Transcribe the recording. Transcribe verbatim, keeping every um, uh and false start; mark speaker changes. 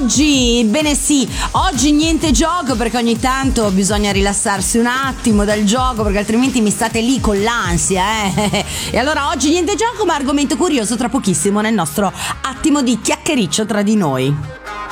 Speaker 1: oggi, bene sì, oggi niente gioco perché ogni tanto bisogna rilassarsi un attimo dal gioco perché altrimenti mi state lì con l'ansia, eh. E allora oggi niente gioco ma argomento curioso tra pochissimo nel nostro attimo di chiacchiericcio tra di noi.